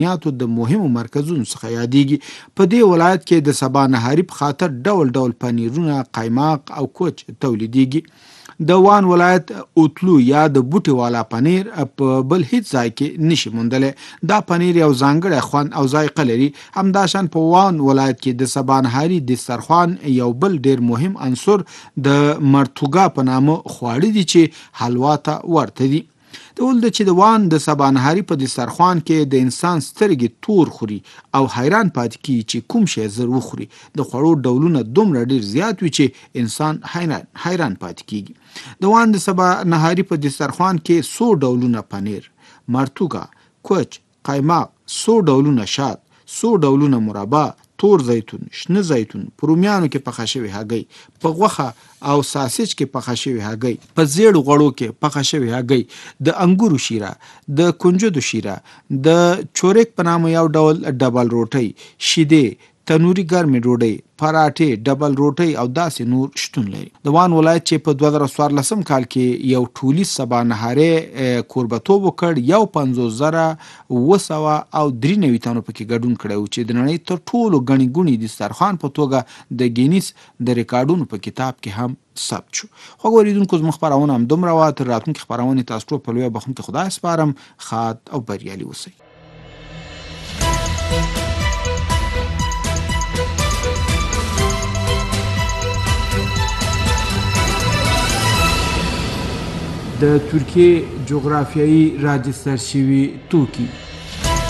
لبنیاتو د مهمو مرکزونو څخه یادېږي. په دې ولایت کې د سبا نهاري په خاطر ډول ډول پنیرونه، قیماق او کوچ تولیدېږي. د وان ولایت اوتلو یا د بوټي والا پنیر په بل هیڅ ځای کې نشي موندلی. دا پنیر یو ځانګړی خوند او ذایقه لري. همداشان په وان ولایت کې د سبا نهاري دسترخوان یو بل ډیر مهم عنصر د مرتوګا په نامه خواړه دي چې حلوا ته ورته دي. د ول چې د وان د سبا نهاري په دسترخوان کې د انسان سترګې تور خوري او حیران پاتې کیږي چې کوم شی زر وخوري. د خوړو ډولونه دومره ډیر زیات وي چې انسان حیران پاتې کیږي. د وان د سبا نهاري په دسترخوان کې 100 ډولونه پنیر، مرتوګا، کوچ، قیماق، 100 ډولونه شات، 100 ډولونه مربا، تور زیتون، شنه زیتون، په رومیانو کې پخه شوی هګۍ، په غوښه او ساسج کې پخه شوی هګۍ، په زیړ غوړو کې پخه شوی هګۍ، د انګورو شیره، د کنجدو شیره، د چورک په نامه یو ډول ډبل روټۍ، شیدې، تنوري ګرمې ډوډۍ، پراټې، ډبل روټۍ او داسې نور شتون لري. د وان ولایت چې په 2014 کال کې یو ټولي سبا نهاري کوربتوب وکړ، 15,993 تنو پکې ګډون کړی و چې د نړۍ تر ټولو غني ګوني دسترخوان په توګه د ګینیس د ریکارډونو په کتاب کې هم ثبت شو. خو اوریدونکو زموږ خپرونه هم دومره وه. تر راتلونکي خپرونې تاسو ټول په لویه بخښنه کې خدای سپارم. ښاد او بریالي اوسئ. د ترکیې جغرافیایي راجستر شوي توکي